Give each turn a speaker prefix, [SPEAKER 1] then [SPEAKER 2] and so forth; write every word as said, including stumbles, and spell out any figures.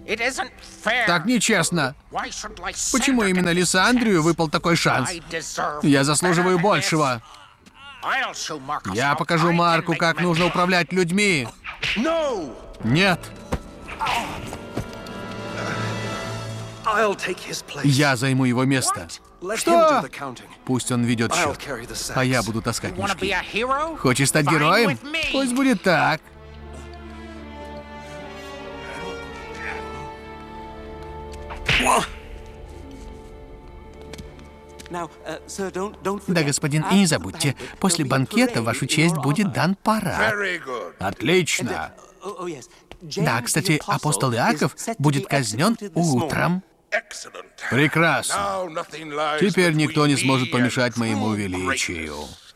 [SPEAKER 1] Так нечестно. Почему именно Лиссандрию выпал такой шанс? Я заслуживаю большего. Я покажу Марку, как нужно управлять людьми. Нет. Я займу его место. Что? Пусть он ведет счет, а я буду таскать мешки. Хочешь стать героем? Пусть будет так. Да, господин, и не забудьте, после банкета в вашу честь будет дан парад. Отлично. Да, кстати, апостол Иаков будет казнен утром. Прекрасно. Теперь никто не сможет помешать моему величию.